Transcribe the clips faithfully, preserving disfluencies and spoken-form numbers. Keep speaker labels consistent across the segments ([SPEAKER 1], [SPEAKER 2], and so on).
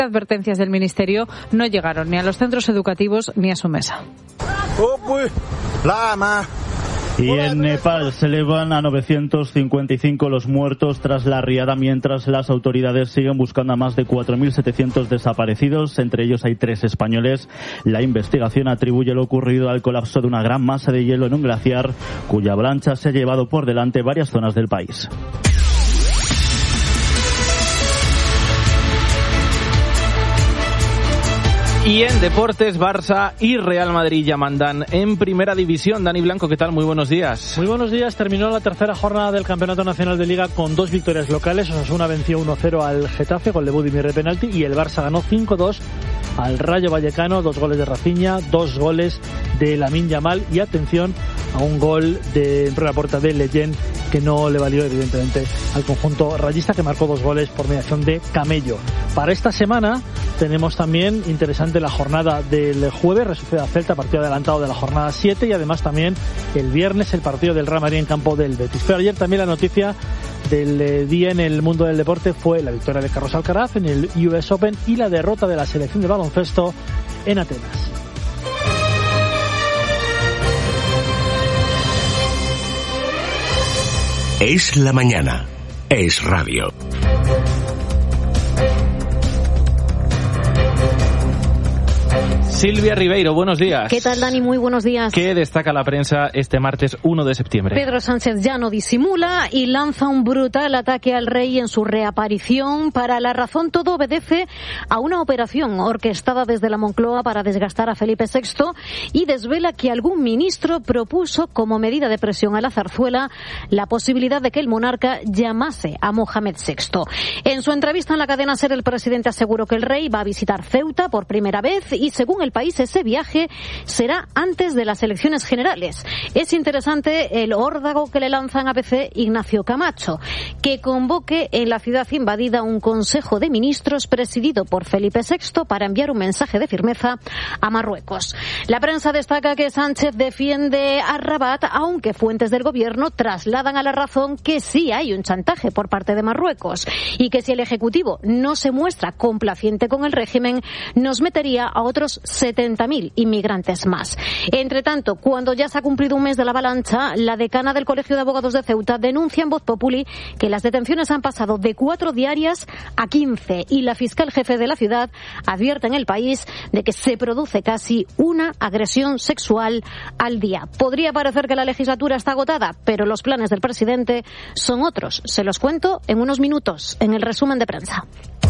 [SPEAKER 1] advertencias del Ministerio no llegaron ni a los centros educativos ni a su mesa.
[SPEAKER 2] Y en Nepal se elevan a novecientos cincuenta y cinco los muertos tras la riada, mientras las autoridades siguen buscando a más de cuatro mil setecientos desaparecidos. Entre ellos hay tres españoles. La investigación atribuye lo ocurrido al colapso de una gran masa de hielo en un glaciar, cuya avalancha se ha llevado por delante varias zonas del país.
[SPEAKER 3] Y en deportes, Barça y Real Madrid ya mandan en primera división. Dani Blanco, ¿qué tal? Muy buenos días.
[SPEAKER 4] Muy buenos días. Terminó la tercera jornada del Campeonato Nacional de Liga con dos victorias locales. Osasuna venció uno cero al Getafe con de Budimir de penalti y el Barça ganó cinco dos al Rayo Vallecano. Dos goles de Rafinha, dos goles de Lamine Yamal y atención a un gol de entre la puerta de Leyen que no le valió evidentemente al conjunto rayista, que marcó dos goles por mediación de Camello. Para esta semana tenemos también interesante la jornada del jueves, Real Sociedad-Celta, partido adelantado de la jornada siete, y además también el viernes el partido del Real Madrid en campo del Betis. Pero ayer también la noticia del día en el mundo del deporte fue la victoria de Carlos Alcaraz en el U S Open y la derrota de la selección de baloncesto en Atenas.
[SPEAKER 5] Es la mañana. Es radio.
[SPEAKER 3] Silvia Ribeiro, buenos días.
[SPEAKER 6] ¿Qué tal, Dani? Muy buenos días.
[SPEAKER 3] ¿Qué destaca la prensa este martes uno de septiembre?
[SPEAKER 6] Pedro Sánchez ya no disimula y lanza un brutal ataque al rey en su reaparición. Para La Razón, todo obedece a una operación orquestada desde la Moncloa para desgastar a Felipe sexto y desvela que algún ministro propuso como medida de presión a la zarzuela la posibilidad de que el monarca llamase a Mohamed sexto. En su entrevista en la cadena SER, el presidente aseguró que el rey va a visitar Ceuta por primera vez y, según el país, ese viaje será antes de las elecciones generales. Es interesante el órdago que le lanzan a A B C Ignacio Camacho, que convoque en la ciudad invadida un consejo de ministros presidido por Felipe sexto para enviar un mensaje de firmeza a Marruecos. La prensa destaca que Sánchez defiende a Rabat, aunque fuentes del gobierno trasladan a La Razón que sí hay un chantaje por parte de Marruecos y que si el Ejecutivo no se muestra complaciente con el régimen, nos metería a otros setenta mil inmigrantes más. Entre tanto, cuando ya se ha cumplido un mes de la avalancha, la decana del Colegio de Abogados de Ceuta denuncia en Voz Populi que las detenciones han pasado de cuatro diarias a quince y la fiscal jefe de la ciudad advierte en El País de que se produce casi una agresión sexual al día. Podría parecer que la legislatura está agotada, pero los planes del presidente son otros. Se los cuento en unos minutos en el resumen de prensa.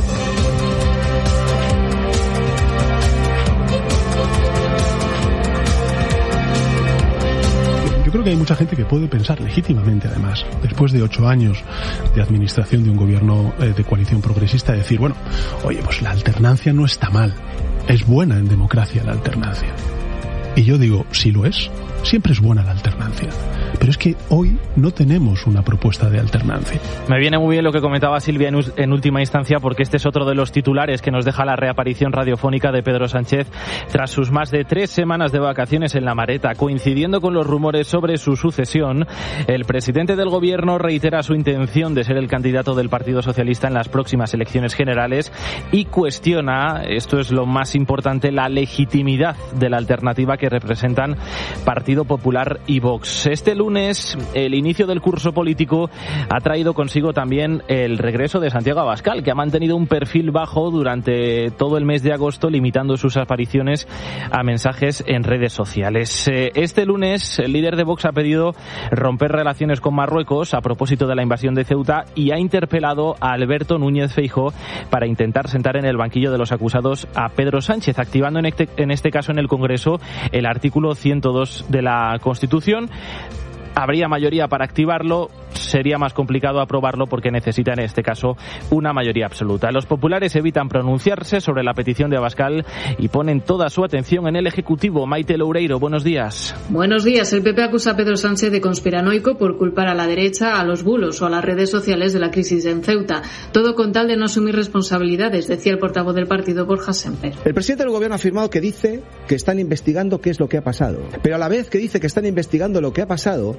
[SPEAKER 7] Yo creo que hay mucha gente que puede pensar legítimamente, además, después de ocho años de administración de un gobierno eh, de coalición progresista, decir, bueno, oye, pues la alternancia no está mal, es buena en democracia la alternancia. Y yo digo, si lo es, siempre es buena la alternancia. Pero es que hoy no tenemos una propuesta de alternancia.
[SPEAKER 3] Me viene muy bien lo que comentaba Silvia en, en última instancia, porque este es otro de los titulares que nos deja la reaparición radiofónica de Pedro Sánchez tras sus más de tres semanas de vacaciones en La Mareta. Coincidiendo con los rumores sobre su sucesión, el presidente del gobierno reitera su intención de ser el candidato del Partido Socialista en las próximas elecciones generales y cuestiona, esto es lo más importante, la legitimidad de la alternativa que representan Partido Popular y Vox. Este lunes, el inicio del curso político ha traído consigo también el regreso de Santiago Abascal, que ha mantenido un perfil bajo durante todo el mes de agosto, limitando sus apariciones a mensajes en redes sociales. Este lunes, el líder de Vox ha pedido romper relaciones con Marruecos a propósito de la invasión de Ceuta y ha interpelado a Alberto Núñez Feijóo para intentar sentar en el banquillo de los acusados a Pedro Sánchez, activando en este, en este caso en el Congreso el artículo ciento dos de la Constitución. Habría mayoría para activarlo, sería más complicado aprobarlo porque necesita en este caso una mayoría absoluta. Los populares evitan pronunciarse sobre la petición de Abascal y ponen toda su atención en el Ejecutivo. Maite Loureiro, buenos días.
[SPEAKER 8] Buenos días. El P P acusa a Pedro Sánchez de conspiranoico por culpar a la derecha, a los bulos o a las redes sociales de la crisis en Ceuta. Todo con tal de no asumir responsabilidades, decía el portavoz del partido, Borja Semper.
[SPEAKER 9] El presidente del gobierno ha afirmado que dice que están investigando qué es lo que ha pasado. Pero a la vez que dice que están investigando lo que ha pasado,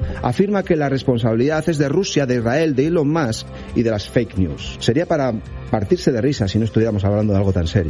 [SPEAKER 9] afirma que la responsabilidad es de Rusia, de Israel, de Elon Musk y de las fake news. Sería para partirse de risa si no estuviéramos hablando de algo tan serio.